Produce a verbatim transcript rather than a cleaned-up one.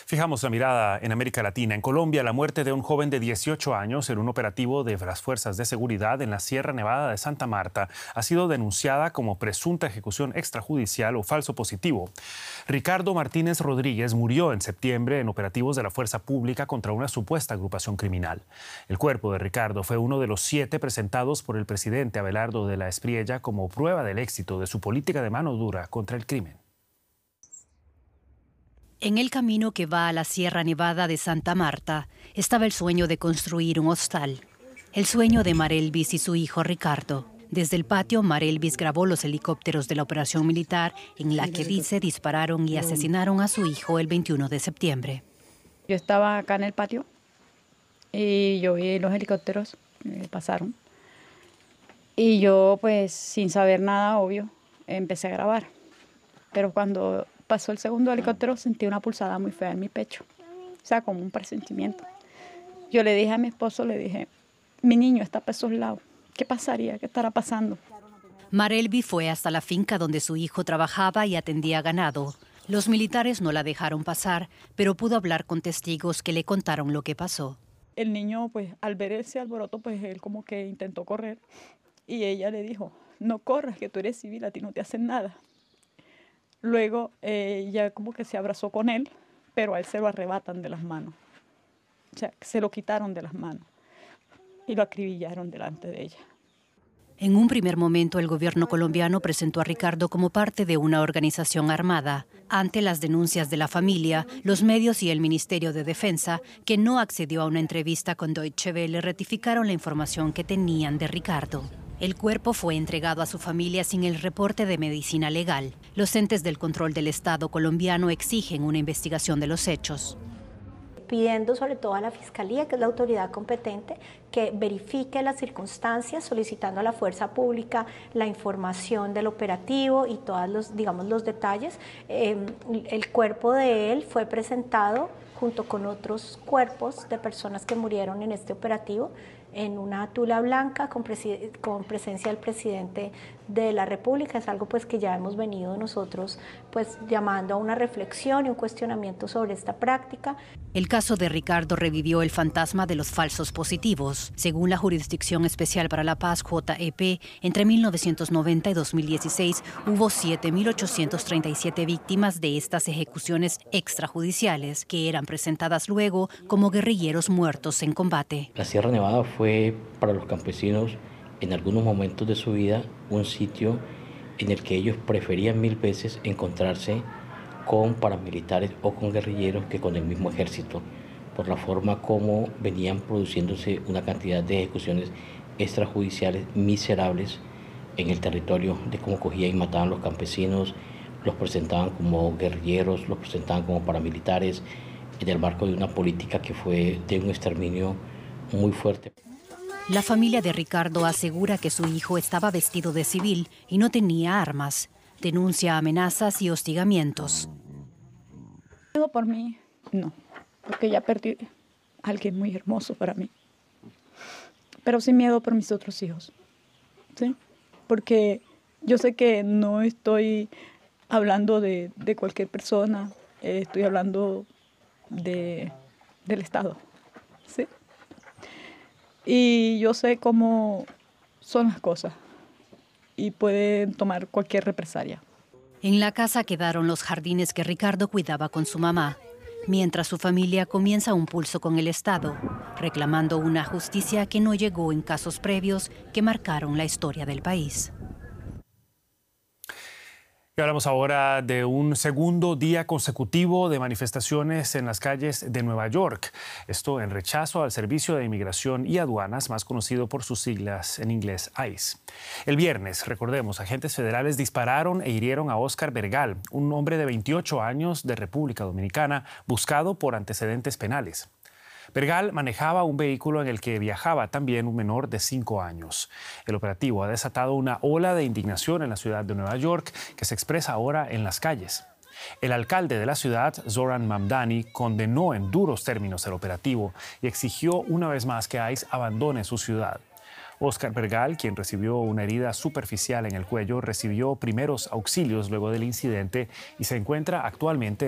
Fijamos la mirada en América Latina. En Colombia, la muerte de un joven de dieciocho años en un operativo de las fuerzas de seguridad en la Sierra Nevada de Santa Marta ha sido denunciada como presunta ejecución extrajudicial o falso positivo. Ricardo Martínez Rodríguez murió en septiembre en operativos de la fuerza pública contra una supuesta agrupación criminal. El cuerpo de Ricardo fue uno de los siete presentados por el presidente Abelardo de la Espriella como prueba del éxito de su política de mano dura contra el crimen. En el camino que va a la Sierra Nevada de Santa Marta estaba el sueño de construir un hostal. El sueño de Marelvis y su hijo Ricardo. Desde el patio, Marelvis grabó los helicópteros de la operación militar en la que dice dispararon y asesinaron a su hijo el veintiuno de septiembre. Yo estaba acá en el patio y yo vi los helicópteros, eh, pasaron. Y yo, pues, sin saber nada, obvio, empecé a grabar. Pero cuando pasó el segundo helicóptero sentí una pulsada muy fea en mi pecho, o sea, como un presentimiento. Yo le dije a mi esposo, le dije, mi niño está para esos lados, ¿qué pasaría? ¿Qué estará pasando? Marelvis fue hasta la finca donde su hijo trabajaba y atendía ganado. Los militares no la dejaron pasar, pero pudo hablar con testigos que le contaron lo que pasó. El niño, pues, al ver ese alboroto, pues, él como que intentó correr y ella le dijo, no corras, que tú eres civil, a ti no te hacen nada. Luego eh, ella como que se abrazó con él, pero a él se lo arrebatan de las manos. O sea, se lo quitaron de las manos y lo acribillaron delante de ella. En un primer momento, el gobierno colombiano presentó a Ricardo como parte de una organización armada. Ante las denuncias de la familia, los medios y el Ministerio de Defensa, que no accedió a una entrevista con Deutsche Welle, rectificaron la información que tenían de Ricardo. El cuerpo fue entregado a su familia sin el reporte de medicina legal. Los entes del control del Estado colombiano exigen una investigación de los hechos. Pidiendo sobre todo a la Fiscalía, que es la autoridad competente, que verifique las circunstancias, solicitando a la fuerza pública la información del operativo y todos los, digamos, los detalles. Eh, el cuerpo de él fue presentado junto con otros cuerpos de personas que murieron en este operativo en una tula blanca con, con presencia del presidente de la República. Es algo pues que ya hemos venido nosotros pues llamando a una reflexión y un cuestionamiento sobre esta práctica. El caso de Ricardo revivió el fantasma de los falsos positivos. Según la Jurisdicción Especial para la Paz, J E P, entre mil novecientos noventa y dos mil dieciséis hubo siete mil ochocientas treinta y siete víctimas de estas ejecuciones extrajudiciales, que eran presentadas luego como guerrilleros muertos en combate. La Sierra Nevada fue para los campesinos en algunos momentos de su vida un sitio en el que ellos preferían mil veces encontrarse con paramilitares o con guerrilleros que con el mismo ejército, por la forma como venían produciéndose una cantidad de ejecuciones extrajudiciales miserables en el territorio, de cómo cogían y mataban a los campesinos, los presentaban como guerrilleros, los presentaban como paramilitares, en el marco de una política que fue de un exterminio muy fuerte. La familia de Ricardo asegura que su hijo estaba vestido de civil y no tenía armas. Denuncia amenazas y hostigamientos. Miedo por mí, no, porque ya perdí a alguien muy hermoso para mí. Pero sí miedo por mis otros hijos, ¿sí? Porque yo sé que no estoy hablando de, de cualquier persona, eh, estoy hablando de, del Estado, ¿sí? Y yo sé cómo son las cosas y pueden tomar cualquier represalia. En la casa quedaron los jardines que Ricardo cuidaba con su mamá, mientras su familia comienza un pulso con el Estado, reclamando una justicia que no llegó en casos previos que marcaron la historia del país. Y hablamos ahora de un segundo día consecutivo de manifestaciones en las calles de Nueva York. Esto en rechazo al Servicio de Inmigración y Aduanas, más conocido por sus siglas en inglés I C E. El viernes, recordemos, agentes federales dispararon e hirieron a Oscar Bergal, un hombre de veintiocho años de República Dominicana, buscado por antecedentes penales. Bergal manejaba un vehículo en el que viajaba también un menor de cinco años. El operativo ha desatado una ola de indignación en la ciudad de Nueva York que se expresa ahora en las calles. El alcalde de la ciudad, Zoran Mamdani, condenó en duros términos el operativo y exigió una vez más que I C E abandone su ciudad. Oscar Bergal, quien recibió una herida superficial en el cuello, recibió primeros auxilios luego del incidente y se encuentra actualmente